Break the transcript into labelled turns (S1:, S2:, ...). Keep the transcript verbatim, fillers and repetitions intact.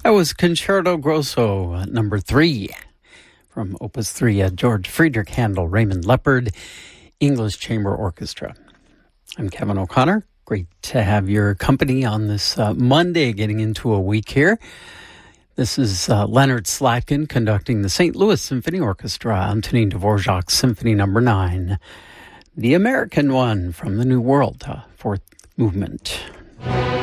S1: That was Concerto Grosso, number three, from Opus three at George Friedrich Handel, Raymond Leopard, English Chamber Orchestra. I'm Kevin O'Connor. Great to have your company on this uh, Monday, getting into a week here. This is uh, Leonard Slatkin conducting the Saint Louis Symphony Orchestra, Antonin Dvorak Symphony Number nine, the American one from the New World, uh, fourth movement.